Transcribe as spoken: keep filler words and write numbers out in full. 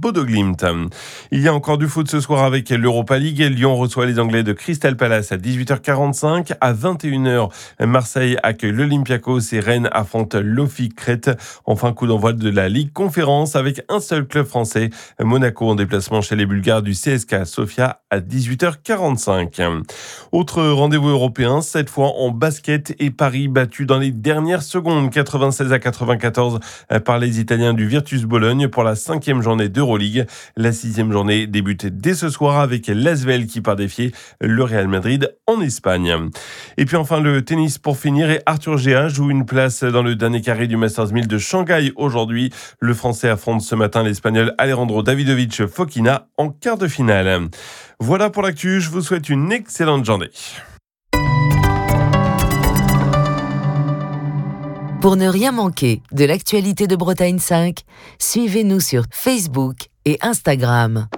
Bodo Glimt. Il y a encore du foot ce soir avec l'Europa League. Lyon reçoit les Anglais de Crystal Palace à dix-huit heures quarante-cinq. À vingt et une heures, Marseille accueille l'Olympiakos et Rennes affrontent l'Office Crète. Enfin, coup d'envoi de la Ligue Conférence avec un seul club français, Monaco en déplacement chez les Bulgares du C S K à Sofia à dix-huit heures quarante-cinq. Autre rendez-vous européen, cette fois en basket et Paris battu dans les dernières secondes, quatre-vingt-seize à quatre-vingt-quatorze par les Italiens du Virtus Bologne pour la cinquième journée d'Euroleague. La sixième journée débute dès ce soir avec l'A S V L qui part défier le Real Madrid en Espagne. Et puis enfin le tennis pour finir et Arthur Géa joue une place dans le dernier carré du Masters mille de Shanghai aujourd'hui. Le Français affronte ce matin l'Espagnol Alejandro Davidovich Fokina en quart de finale. Voilà pour l'actu, je vous souhaite une excellente journée. Pour ne rien manquer de l'actualité de Bretagne cinq, suivez-nous sur Facebook et Instagram.